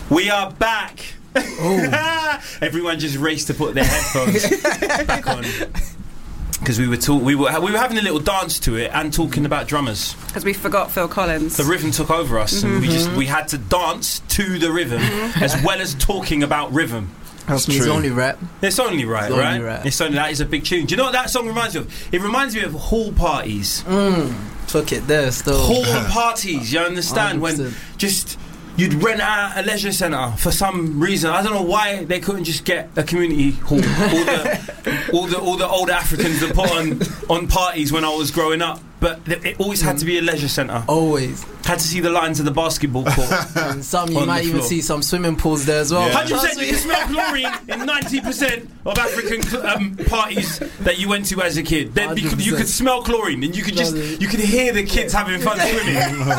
We are back. Everyone just raced to put their headphones back on because we were having a little dance to it and talking about drummers because we forgot Phil Collins. The rhythm took over us, and we had to dance to the rhythm as well as talking about rhythm. It's only right. It's only right, right? That is a big tune. Do you know what that song reminds me of? It reminds me of hall parties. Took it there still. Hall parties, you understand? 100%. When just you'd rent out a leisure centre for some reason. I don't know why they couldn't just get a community hall. all the older Africans that put on parties when I was growing up. But it always had to be a leisure centre. Always. Had to see the lines of the basketball court. And some you might even see some swimming pools there as well. 100%. You can smell chlorine in 90% of African parties that you went to as a kid. Then you could smell chlorine, and you could hear the kids having fun swimming.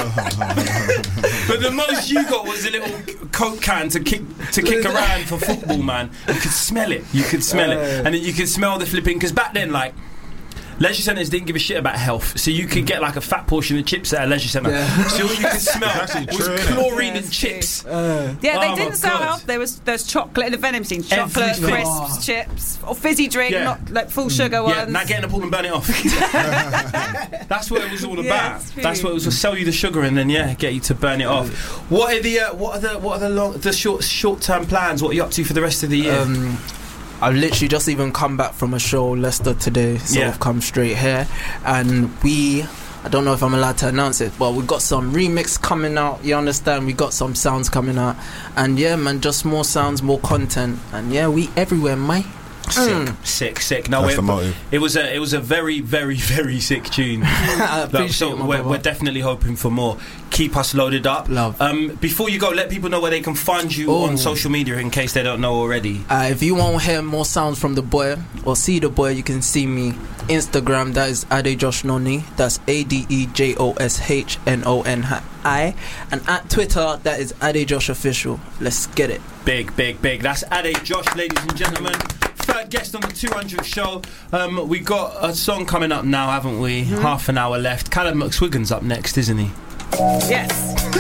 But the most you got was a little Coke can to kick around for football, man. You could smell it. And then you could smell the flipping. Because back then, like, leisure centres didn't give a shit about health, so you could get like a fat portion of chips at a leisure centre. So all you could smell was chlorine and chips. They didn't sell health. There's chocolate in the vending machine, chocolate, crisps, chips, or fizzy drink, not like full sugar ones. Yeah, not getting a pool and burn it off. That's what it was all about. That's what it was, to sell you the sugar and then get you to burn it off. What are the short term plans? What are you up to for the rest of the year? I've literally just even come back from a show, Leicester today, so I've come straight here, and I don't know if I'm allowed to announce it, but we've got some remix coming out, you understand, we got some sounds coming out, and man, just more sounds, more content, and we everywhere, mate. Sick. No, that's the motive. It was a very, very, very sick tune. We're definitely hoping for more. Keep us loaded up. Love. Before you go, let people know where they can find you on social media in case they don't know already. If you want to hear more sounds from the boy or see the boy, you can see me Instagram. That is Adejosh Noni. That's ADEJOSHNONI. And at Twitter, that is Adejosh Official. Let's get it. Big. That's Adejosh, ladies and gentlemen. Third guest on the 200 show. We got a song coming up now, haven't we? Half an hour left. Callum McSwiggan's up next, isn't he? Yes.